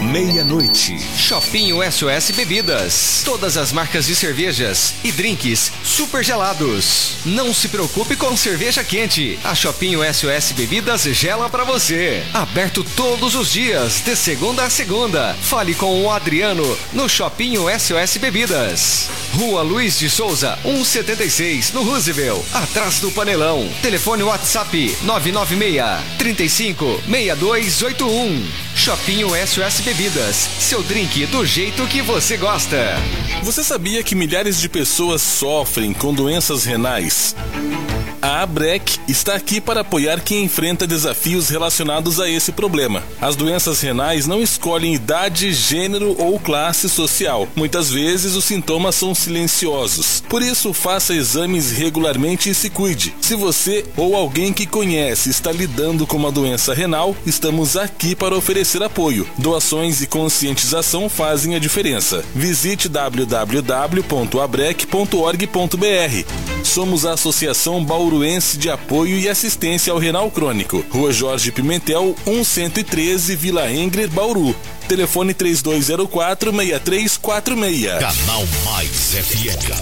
meia-noite. Shopping SOS Bebidas. Todas as marcas de cervejas e drinks super gelados. Não se preocupe com cerveja quente. A Shopping SOS Bebidas gela pra você. Aberto todos os dias, de segunda a segunda. Fale com o Adriano no Shopping SOS Bebidas. Rua Luiz de Souza, 176, no Roosevelt, atrás do Panelão. Telefone WhatsApp 996-35-6281. Shopping SOS Bebidas, seu drink do jeito que você gosta. Você sabia que milhares de pessoas sofrem com doenças renais? A Abrec está aqui para apoiar quem enfrenta desafios relacionados a esse problema. As doenças renais não escolhem idade, gênero ou classe social. Muitas vezes os sintomas são silenciosos. Por isso, faça exames regularmente e se cuide. Se você ou alguém que conhece está lidando com uma doença renal, estamos aqui para oferecer apoio. Doações e conscientização fazem a diferença. Visite www.abrec.org.br. Somos a Associação Bauruense de Apoio e Assistência ao Renal Crônico. Rua Jorge Pimentel, 113, Vila Engler, Bauru. Telefone 3204-6346. Canal Mais FM.